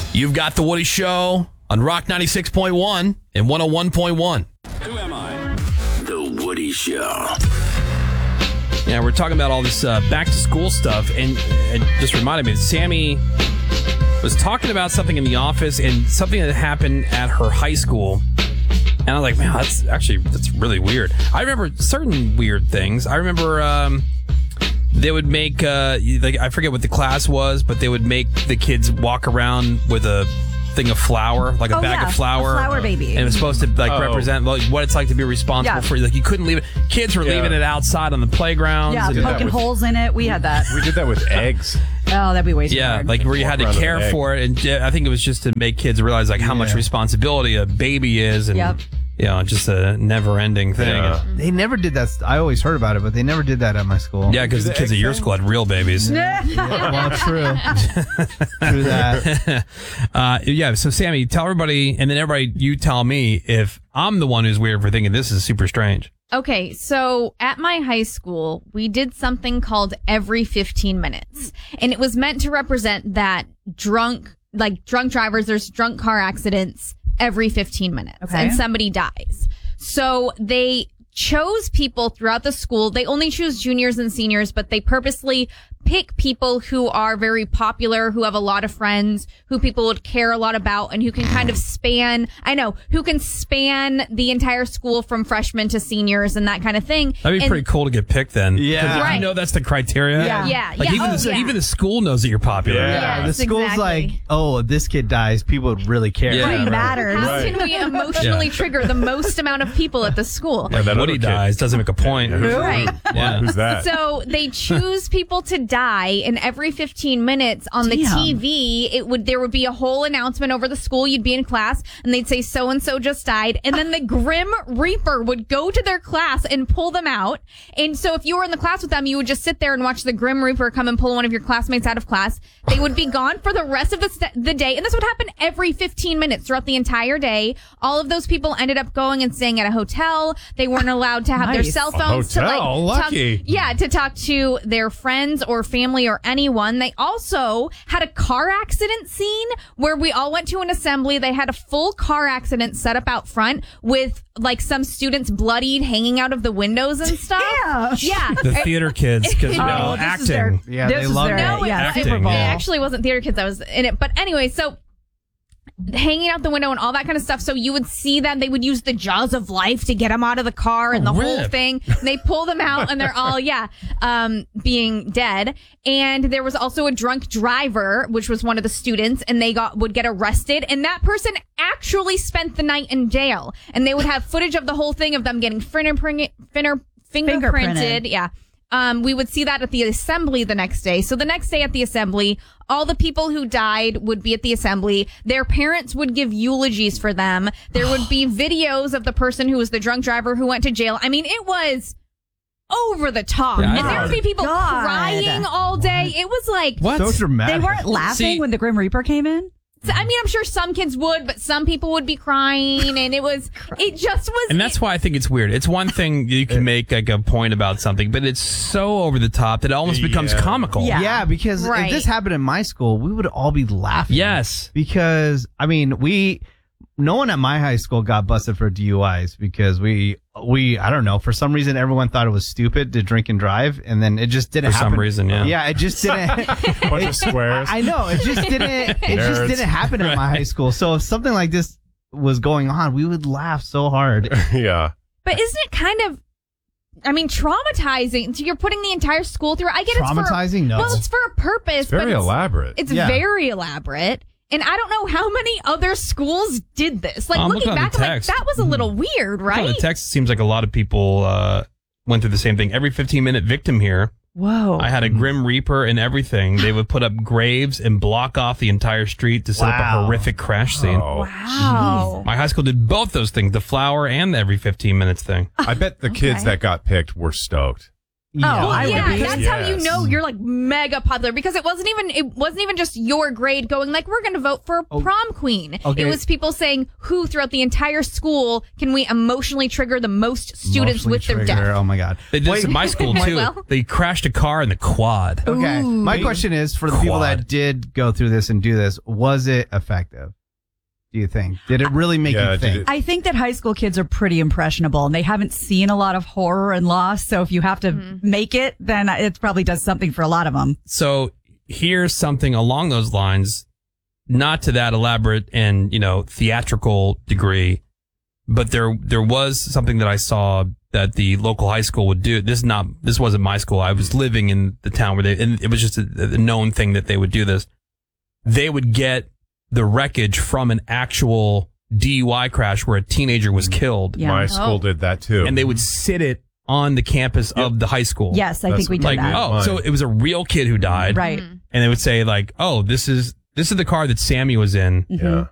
You've got The Woody Show on Rock 96.1 and 101.1. Who am I? The Woody Show. Yeah, we're talking about all this back-to-school stuff, and it just reminded me that Sammy was talking about something in the office and something that happened at her high school. And I was like, man, that's really weird. I remember certain weird things. I remember they would make, I forget what the class was, but they would make the kids walk around with a thing of flour, like a bag of flour. A flour baby. And it was supposed to represent what it's like to be responsible for. Like, you couldn't leave it. Kids were leaving it outside on the playgrounds. Yeah, poking holes in it. We had that. We did that with eggs. Oh, that'd be way too hard. Like where you had to care for it. And I think it was just to make kids realize like how much responsibility a baby is. And just a never-ending thing. Yeah. They never did that. I always heard about it, but they never did that at my school. Yeah, because the kids at your school had real babies. Well, true. True that. So Sammy, tell everybody, and then everybody, you tell me if I'm the one who's weird for thinking this is super strange. Okay, so at my high school, we did something called every 15 minutes. And it was meant to represent that drunk drivers, there's drunk car accidents every 15 minutes and somebody dies. So they chose people throughout the school. They only choose juniors and seniors, but they purposely pick people who are very popular, who have a lot of friends, who people would care a lot about, and who can kind of span the entire school from freshmen to seniors and that kind of thing. That'd be pretty cool to get picked then. Yeah. Right. You know that's the criteria. Yeah. Like even the school knows that you're popular. Yeah. Yes, The school's like, oh, if this kid dies, people would really care. Yeah. It matters. How can we emotionally trigger the most amount of people at the school? Yeah, that Woody other kid. dies doesn't make a point. Right. Yeah. Who's that? So they choose people to die, and every 15 minutes on the TV, there would be a whole announcement over the school. You'd be in class, and they'd say so and so just died, and then the Grim Reaper would go to their class and pull them out. And so if you were in the class with them, you would just sit there and watch the Grim Reaper come and pull one of your classmates out of class. They would be gone for the rest of the day, and this would happen every 15 minutes throughout the entire day. All of those people ended up going and staying at a hotel. They weren't allowed to have their cell phones to talk to their friends or family or anyone. They also had a car accident scene where we all went to an assembly. They had a full car accident set up out front with like some students bloodied hanging out of the windows and stuff. Yeah. The theater kids, because acting. They love it. Acting. It actually wasn't theater kids. I was in it. But anyway, so hanging out the window and all that kind of stuff. So you would see them. They would use the jaws of life to get them out of the car and the whole thing. And they pull them out and they're all, being dead. And there was also a drunk driver, which was one of the students, and they would get arrested. And that person actually spent the night in jail. And they would have footage of the whole thing of them getting fingerprinted. Yeah. We would see that at the assembly the next day. So the next day at the assembly, all the people who died would be at the assembly. Their parents would give eulogies for them. There would be videos of the person who was the drunk driver who went to jail. I mean, it was over the top. Yeah, and there would be people crying all day. It was like... What? So dramatic. They weren't laughing when the Grim Reaper came in? I mean, I'm sure some kids would, but some people would be crying, and it just was... And that's why I think it's weird. It's one thing you can make like a point about something, but it's so over the top that it almost becomes comical. Yeah, because if this happened in my school, we would all be laughing. Yes. Because, I mean, no one at my high school got busted for DUIs because we I don't know, for some reason everyone thought it was stupid to drink and drive, and then it just didn't happen. For some reason, yeah. Yeah, it just didn't. Bunch of squares. I know, it just didn't happen at my high school. So if something like this was going on, we would laugh so hard. Yeah. But isn't it kind of, I mean, traumatizing? So you're putting the entire school through. I get traumatizing. No. Well, it's for a purpose. It's very elaborate. It's very elaborate. And I don't know how many other schools did this. Like, looking back, I'm like, that was a little weird, right? On the text, it seems like a lot of people went through the same thing. Every 15-minute victim here. Whoa. I had a Grim Reaper and everything. They would put up graves and block off the entire street to set up a horrific crash scene. Oh. Wow. My high school did both those things, the flower and the every 15 minutes thing. I bet the kids that got picked were stoked. Yeah, I would be. That's how you know you're like mega popular, because it wasn't even just your grade going like, we're going to vote for prom queen. Okay. It was people saying, who throughout the entire school can we emotionally trigger the most students with their death? Oh my God. They did this in my school too. Well. They crashed a car in the quad. Okay. My question is, for the people that did go through this and do this, was it effective? Do you think? Did it really make you think? I think that high school kids are pretty impressionable and they haven't seen a lot of horror and loss. So if you have to make it, then it probably does something for a lot of them. So here's something along those lines, not to that elaborate and, theatrical degree, but there was something that I saw that the local high school would do. This wasn't my school. I was living in the town and it was just a known thing that they would do this. They would get the wreckage from an actual DUI crash where a teenager was killed. Yeah. My school did that too. And they would sit it on the campus of the high school. Yes, I think we did that. So it was a real kid who died. Right. And they would say like, oh, this is the car that Sammy was in. Yeah.